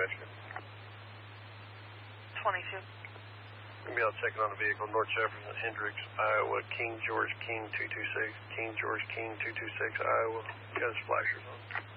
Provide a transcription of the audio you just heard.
Michigan. 22. Going to be out checking on a vehicle, North Jefferson, Hendricks, Iowa, King George King 226, King George King 226, Iowa. Got his flashers on.